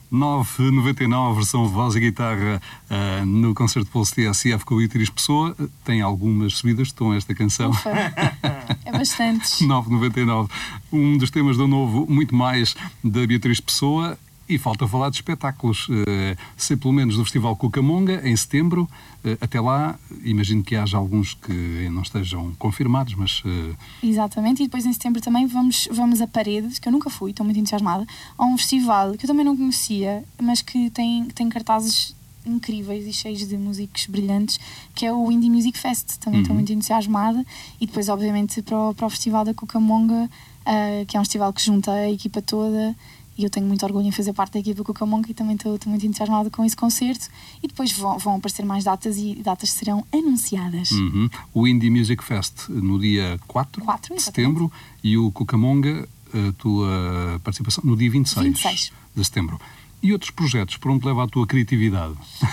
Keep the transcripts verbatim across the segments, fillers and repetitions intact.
nove noventa e nove, versão voz e guitarra uh, no concerto Pulse T S F com a Beatriz Pessoa. Tem algumas subidas de tom esta canção. Ufa, é bastante. nove noventa e nove. Um dos temas do novo Muito Mais da Beatriz Pessoa. E falta falar de espetáculos. Uh, sei pelo menos do Festival Cucamonga, em setembro. Uh, até lá, imagino que haja alguns que não estejam confirmados, mas... Uh... Exatamente, e depois em setembro também vamos, vamos a Paredes, que eu nunca fui, estou muito entusiasmada, a um festival que eu também não conhecia, mas que tem, tem cartazes incríveis e cheios de músicos brilhantes, que é o Indie Music Fest. Também estou uhum. muito entusiasmada. E depois, obviamente, para o, para o Festival da Cucamonga, uh, que é um festival que junta a equipa toda. E eu tenho muito orgulho em fazer parte da equipa Cucamonga e também estou, estou muito entusiasmada com esse concerto. E depois vão, vão aparecer mais datas e datas serão anunciadas. Uhum. O Indie Music Fest no dia quatro de setembro e o Cucamonga, a tua participação, no dia vinte e seis, vinte e seis de setembro. E outros projetos, por onde leva a tua criatividade?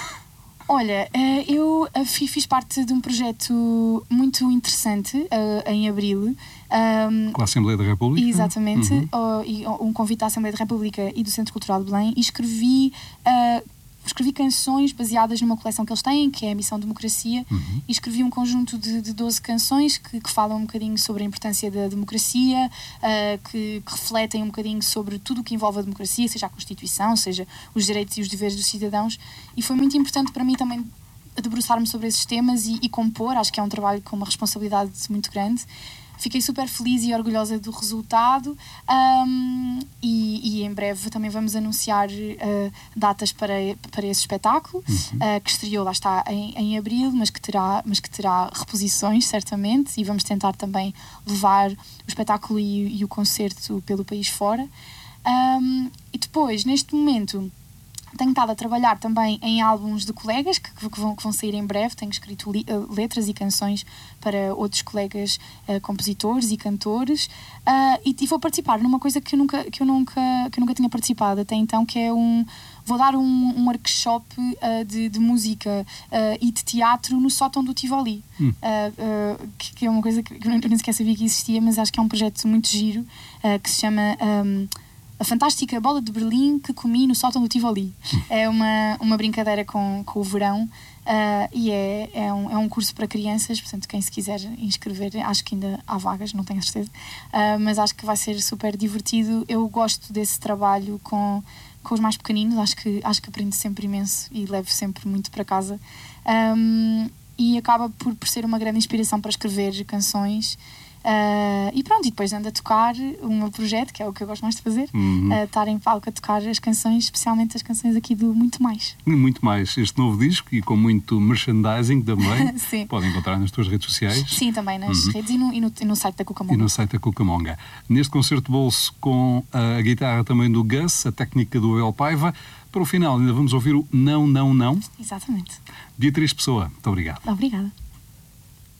Olha, eu fiz parte de um projeto muito interessante em abril. Com a Assembleia da República? Exatamente, uhum. um convite da Assembleia da República e do Centro Cultural de Belém, e escrevi, escrevi canções baseadas numa coleção que eles têm, que é a Missão Democracia, uhum. e escrevi um conjunto de, de doze canções que, que falam um bocadinho sobre a importância da democracia, uh, que, que refletem um bocadinho sobre tudo o que envolve a democracia, seja a Constituição, seja os direitos e os deveres dos cidadãos, e foi muito importante para mim também debruçar-me sobre esses temas e, e compor. Acho que é um trabalho com uma responsabilidade muito grande. Fiquei super feliz e orgulhosa do resultado, um, e, e em breve também vamos anunciar uh, datas para, para esse espetáculo, uhum. uh, que estreou, lá está, em, em abril, mas que, terá, mas que terá reposições, certamente, e vamos tentar também levar o espetáculo e, e o concerto pelo país fora. Um, e depois, neste momento, tenho estado a trabalhar também em álbuns de colegas que, que, vão, que vão sair em breve. Tenho escrito li, uh, letras e canções para outros colegas uh, compositores e cantores, uh, e, e vou participar numa coisa que eu, nunca, que, eu nunca, que eu nunca tinha participado até então, que é um... Vou dar um, um workshop uh, de, de música uh, e de teatro no sótão do Tivoli, hum. uh, uh, que, que é uma coisa que eu nem sequer sabia que existia, mas acho que é um projeto muito giro, uh, que se chama... Um, A Fantástica Bola de Berlim que Comi no Sótão do Tivoli. É uma, uma brincadeira com, com o verão, uh, e é, é, um, é um curso para crianças, portanto quem se quiser inscrever, acho que ainda há vagas, não tenho certeza, uh, mas acho que vai ser super divertido. Eu gosto desse trabalho com, com os mais pequeninos, acho que, acho que aprendo sempre imenso e levo sempre muito para casa, um, e acaba por, por ser uma grande inspiração para escrever canções. Uh, e pronto, e depois ando a tocar o meu projeto, que é o que eu gosto mais de fazer, uhum. uh, estar em palco a tocar as canções, especialmente as canções aqui do Muito Mais. Muito Mais, este novo disco, e com muito merchandising também. Sim. Podem encontrar nas tuas redes sociais. Sim, também nas uhum. redes e no, e, no, e no site da Cucamonga. E no site da Cucamonga. Neste concerto de bolso, com a guitarra também do Gus, a técnica do Abel Paiva. Para o final ainda vamos ouvir o Não, Não, Não. Exatamente. Beatriz Pessoa, muito obrigado. Obrigada.